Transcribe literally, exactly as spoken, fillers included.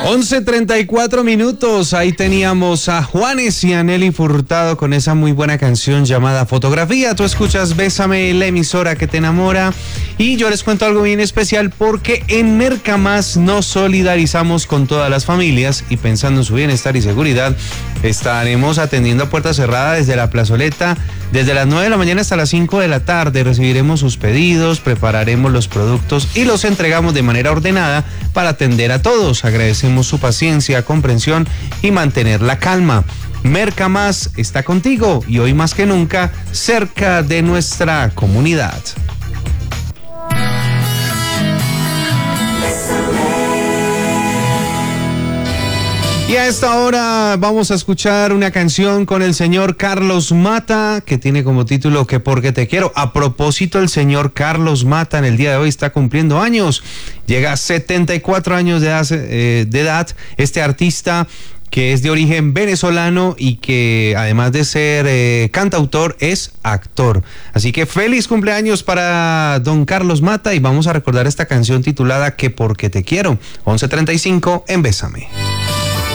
once treinta y cuatro minutos, ahí teníamos a Juanes y a Nelly Furtado con esa muy buena canción llamada Fotografía. Tú escuchas Bésame, la emisora que te enamora. Y yo les cuento algo bien especial porque en Mercamás nos solidarizamos con todas las familias y pensando en su bienestar y seguridad, estaremos atendiendo a puerta cerrada desde la plazoleta, desde las nueve de la mañana hasta las cinco de la tarde. Recibiremos sus pedidos, prepararemos los productos y los entregamos de manera ordenada para atender a todos. Agradecemos su paciencia, comprensión y mantener la calma. Mercamás está contigo y hoy más que nunca cerca de nuestra comunidad. Y a esta hora vamos a escuchar una canción con el señor Carlos Mata, que tiene como título Que porque te quiero. A propósito, el señor Carlos Mata en el día de hoy está cumpliendo años. Llega a setenta y cuatro años de edad, eh, de edad este artista que es de origen venezolano y que además de ser eh, cantautor es actor. Así que feliz cumpleaños para don Carlos Mata y vamos a recordar esta canción titulada Que porque te quiero. once treinta y cinco en Bésame.